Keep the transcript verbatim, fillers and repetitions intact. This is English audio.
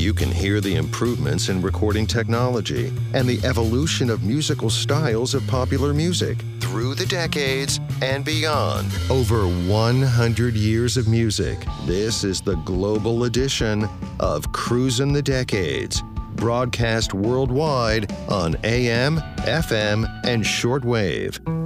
You can hear the improvements in recording technology and the evolution of musical styles of popular music through the decades and beyond. Over one hundred years of music. This is the global edition of Cruisin' the Decades, broadcast worldwide on A M, F M, and shortwave.